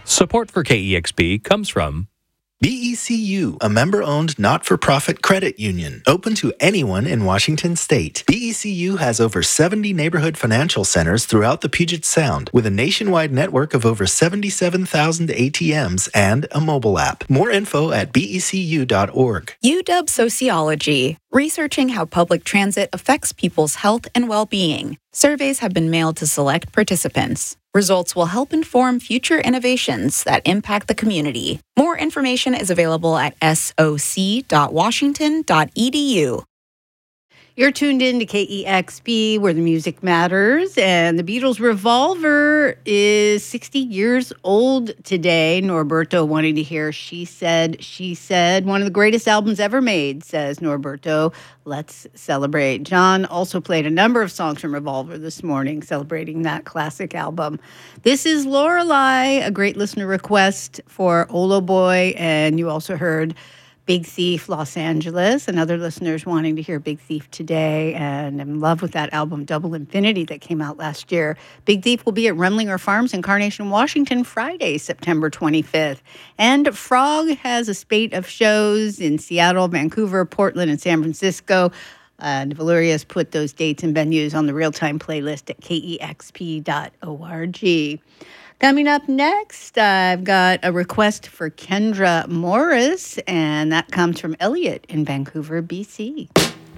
Support for KEXP comes from BECU, a member-owned not-for-profit credit union, open to anyone in Washington state. BECU has over 70 neighborhood financial centers throughout the Puget Sound, with a nationwide network of over 77,000 ATMs and a mobile app. More info at becu.org. UW Sociology, researching how public transit affects people's health and well-being. Surveys have been mailed to select participants. Results will help inform future innovations that impact the community. More information is available at soc.washington.edu. You're tuned in to KEXP, where the music matters, and the Beatles' Revolver is 60 years old today. Norberto wanting to hear She Said, She Said, one of the greatest albums ever made, says Norberto. Let's celebrate. John also played a number of songs from Revolver this morning, celebrating that classic album. This is Lorelei, a great listener request for Olo Boy, and you also heard Big Thief, Los Angeles, and other listeners wanting to hear Big Thief today, and I'm in love with that album, Double Infinity, that came out last year. Big Thief will be at Remlinger Farms in Carnation, Washington, Friday, September 25th. And Frog has a spate of shows in Seattle, Vancouver, Portland, and San Francisco. And Valeria's put those dates and venues on the real-time playlist at kexp.org. Coming up next, I've got a request for Kendra Morris, and that comes from Elliot in Vancouver, BC.